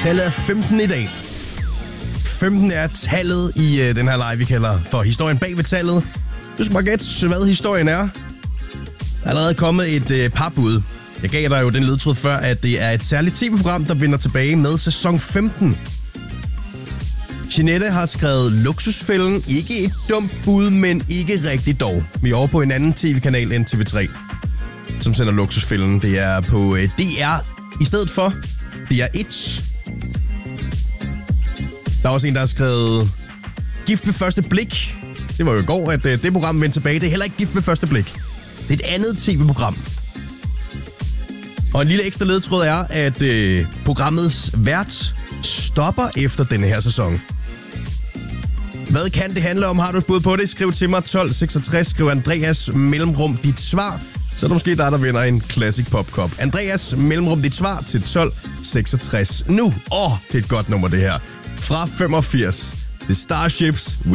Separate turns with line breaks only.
Tallet er 15 i dag. 15 er tallet i den her live, vi kalder for historien bag ved tallet. Du skal bare gætte, hvad historien er. Der er allerede kommet et par bud. Jeg gav dig jo den ledtråd før, at det er et særligt tv-program, der vender tilbage med sæson 15. Jeanette har skrevet Luksusfælden. Ikke et dumt bud, men ikke rigtigt dog. Vi er over på en anden tv-kanal end TV3, som sender Luksusfælden. Det er på DR i stedet for DR1. Der er også en, der har skrevet Gift ved første blik. Det var jo i går, at det program vendte tilbage. Det er heller ikke Gift ved første blik. Det er et andet tv-program. Og en lille ekstra ledtråd er, at programmets vært stopper efter denne her sæson. Hvad kan det handle om? Har du et bud på det? Skriv til mig 1266. Skriv Andreas mellemrum dit svar. Så er det måske dig, der vinder en Classic Pop Cup. Andreas mellemrum dit svar til 1266. Nu, det er et godt nummer det her. Fra 85. The Starships.